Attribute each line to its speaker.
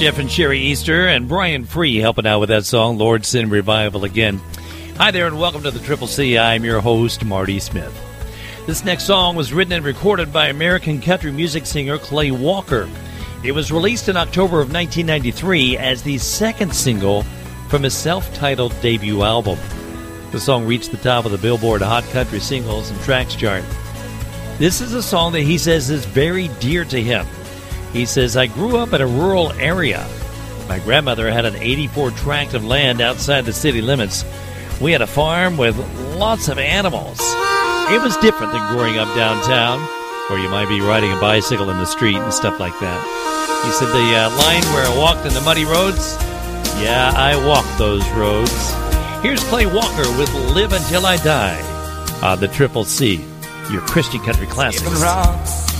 Speaker 1: Jeff and Sherry Easter and Brian Free helping out with that song, Lord Send Revival Again. Hi there and welcome to the Triple C. I'm your host, Marty Smith. This next song was written and recorded by American country music singer Clay Walker. It was released in October of 1993 as the second single from his self-titled debut album. The song reached the top of the Billboard Hot Country Singles and Tracks chart. This is a song that he says is very dear to him. He says, I grew up in a rural area. My grandmother had an 84 tract of land outside the city limits. We had a farm with lots of animals. It was different than growing up downtown, where you might be riding a bicycle in the street and stuff like that. He said the line where I walked in the muddy roads, yeah, I walked those roads. Here's Clay Walker with Live Until I Die on the Triple C, your Christian country classics.